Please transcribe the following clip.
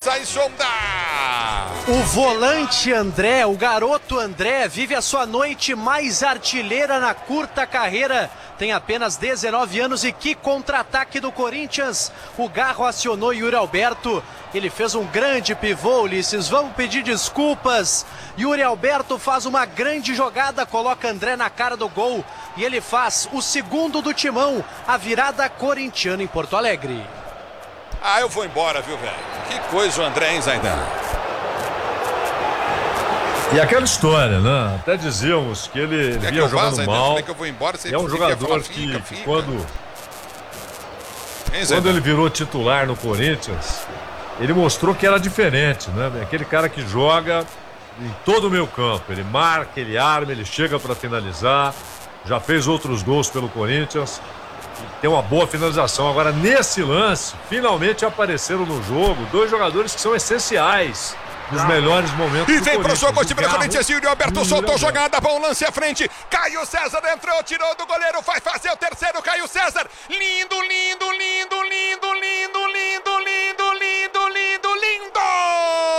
aí, Sonda! O volante André, o garoto André, vive a sua noite mais artilheira na curta carreira. Tem apenas 19 anos e que contra-ataque do Corinthians. O Garro acionou Yuri Alberto. Ele fez um grande pivô, Ulisses. Vamos pedir desculpas. Yuri Alberto faz uma grande jogada, coloca André na cara do gol. E ele faz o segundo do Timão, a virada corintiana em Porto Alegre. Ah, eu vou embora, viu, velho? Que coisa o André, hein, Zaidan? E aquela história, né? Até dizíamos que ele vinha jogando mal. Que eu vou embora, é um jogador que quando ele virou titular no Corinthians, ele mostrou que era diferente, né? Aquele cara que joga em todo o meio campo. Ele marca, ele arma, ele chega para finalizar. Já fez outros gols pelo Corinthians. Tem uma boa finalização. Agora, nesse lance, finalmente apareceram no jogo dois jogadores que são essenciais nos melhores momentos. E vem pro jogo o time do Corinthians. Yuri Alberto soltou jogada, bom lance à frente. Caio César entrou, tirou do goleiro, vai fazer o terceiro. Caio César, lindo,